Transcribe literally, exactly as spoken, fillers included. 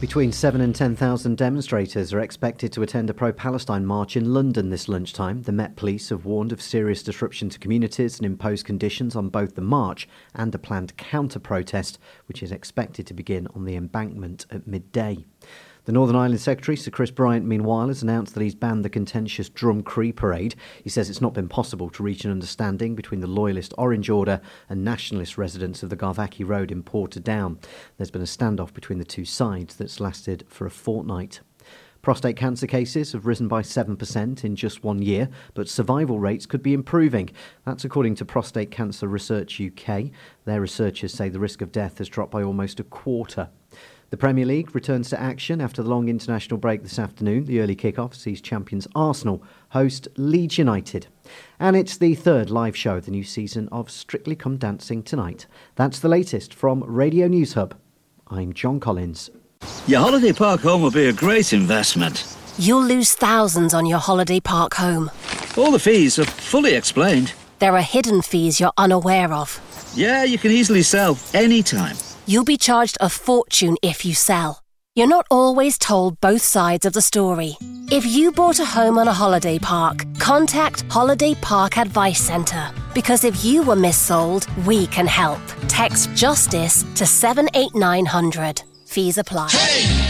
Between seven and ten thousand demonstrators are expected to attend a pro-Palestine march in London this lunchtime. The Met Police have warned of serious disruption to communities and imposed conditions on both the march and a planned counter-protest, which is expected to begin on the embankment at midday. The Northern Ireland Secretary, Sir Chris Bryant, meanwhile, has announced that he's banned the contentious Drum Cree parade. He says it's not been possible to reach an understanding between the Loyalist Orange Order and nationalist residents of the Garvackie Road in Portadown. There's been a standoff between the two sides that's lasted for a fortnight. Prostate cancer cases have risen by seven percent in just one year, but survival rates could be improving. That's according to Prostate Cancer Research U K. Their researchers say the risk of death has dropped by almost a quarter. The Premier League returns to action after the long international break this afternoon. The early kick-off sees champions Arsenal host Leeds United. And it's the third live show of the new season of Strictly Come Dancing tonight. That's the latest from Radio News Hub. I'm John Collins. Your holiday park home will be a great investment. You'll lose thousands on your holiday park home. All the fees are fully explained. There are hidden fees you're unaware of. Yeah, you can easily sell anytime. You'll be charged a fortune if you sell. You're not always told both sides of the story. If you bought a home on a holiday park, contact Holiday Park Advice Centre. Because if you were missold, we can help. Text JUSTICE to seven eight nine hundred. Fees apply. Hey!